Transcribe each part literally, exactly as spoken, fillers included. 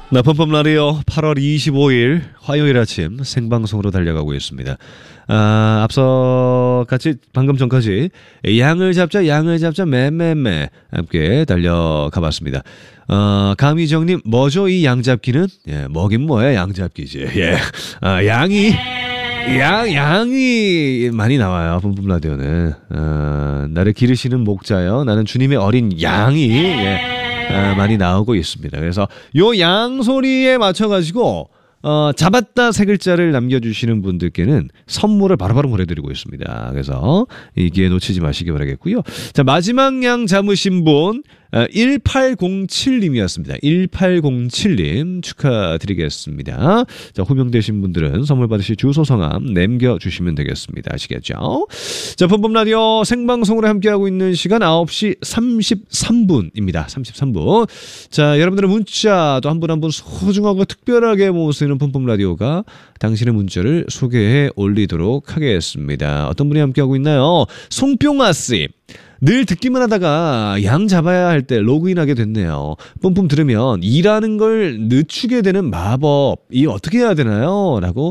나쁜밤 라디오 팔월 이십오일 화요일 아침 생방송으로 달려가고 있습니다. 아, 앞서 같이 방금 전까지 양을 잡자 양을 잡자 매매매 함께 달려가 봤습니다. 어, 감희정님 뭐죠 이 양잡기는? 예, 뭐긴 뭐야 양잡기지. 예, 아, 양이 양, 양이 많이 나와요. 뿜뿜 라디오는. 어, 나를 기르시는 목자요. 나는 주님의 어린 양이 예. 아, 많이 나오고 있습니다. 그래서 요 양 소리에 맞춰가지고 어, 잡았다 세 글자를 남겨주시는 분들께는 선물을 바로바로 보내드리고 있습니다. 그래서 이 기회 놓치지 마시기 바라겠고요. 자, 마지막 양 잡으신 분 일팔공칠님이었습니다. 일팔공칠님 축하드리겠습니다. 자, 호명되신 분들은 선물 받으실 주소 성함 남겨주시면 되겠습니다. 아시겠죠? 자, 뿜뿜 라디오 생방송으로 함께하고 있는 시간 아홉 시 삼십삼 분입니다. 삼십삼 분. 자, 여러분들의 문자 또 한 분 한 분 소중하고 특별하게 모시는 뿜뿜 라디오가 당신의 문자를 소개해 올리도록 하겠습니다. 어떤 분이 함께하고 있나요? 송뿅아씨. 늘 듣기만 하다가 양 잡아야 할 때 로그인하게 됐네요. 뿜뿜 들으면 일하는 걸 늦추게 되는 마법. 이 어떻게 해야 되나요? 라고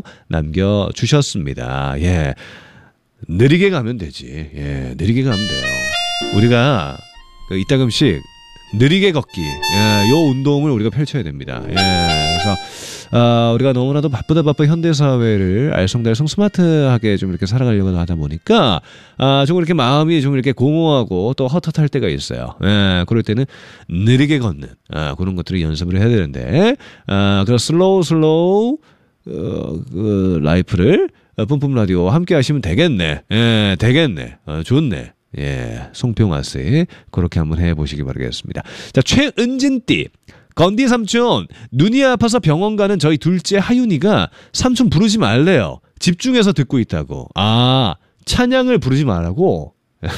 남겨주셨습니다. 예, 느리게 가면 되지. 예, 느리게 가면 돼요. 우리가 이따금씩 느리게 걷기, 예, 요 운동을 우리가 펼쳐야 됩니다. 예, 그래서 아, 우리가 너무나도 바쁘다 바쁜 현대사회를 알쏭달쏭 스마트하게 좀 이렇게 살아가려고 하다 보니까 아, 좀 이렇게 마음이 좀 이렇게 공허하고 또 헛헛할 때가 있어요. 예, 그럴 때는 느리게 걷는 아, 그런 것들을 연습을 해야 되는데 아, 그래서 슬로우 슬로우 어, 그 라이프를 뿜뿜 라디오 함께 하시면 되겠네. 예, 되겠네. 어, 좋네. 예, 송평아씨 그렇게 한번 해보시기 바라겠습니다. 자, 최은진띠. 건디 삼촌, 눈이 아파서 병원 가는 저희 둘째 하윤이가 삼촌 부르지 말래요. 집중해서 듣고 있다고. 아, 찬양을 부르지 말라고?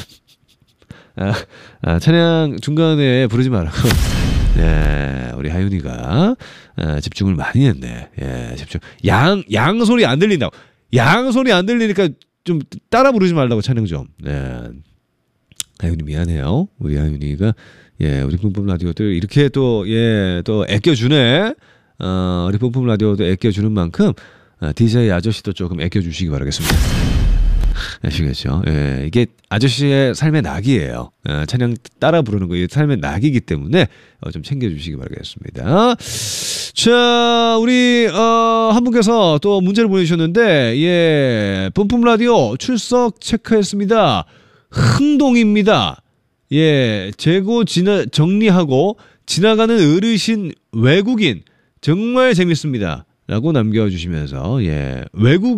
아, 아, 찬양 중간에 부르지 말라고. 네, 우리 하윤이가 아, 집중을 많이 했네. 예, 집중. 양, 양 소리 안 들린다고. 양 소리 안 들리니까 좀 따라 부르지 말라고 찬양 좀. 네. 하윤이 미안해요. 우리 하윤이가 예, 우리 뿜뿜 라디오들 이렇게 또, 예, 또 애껴주네. 어, 우리 뿜뿜 라디오도 애껴주는 만큼, 어, 디제이 아저씨도 조금 애껴주시기 바라겠습니다. 아시겠죠? 예, 이게 아저씨의 삶의 낙이에요. 어, 찬양 따라 부르는 거, 이게 삶의 낙이기 때문에, 어, 좀 챙겨주시기 바라겠습니다. 자, 우리, 어, 한 분께서 또 문제를 보내주셨는데, 예, 뿜뿜 라디오 출석 체크했습니다. 흥동입니다. 예, 재고 지나, 정리하고 지나가는 어르신 외국인 정말 재밌습니다. 라고 남겨주시면서, 예, 외국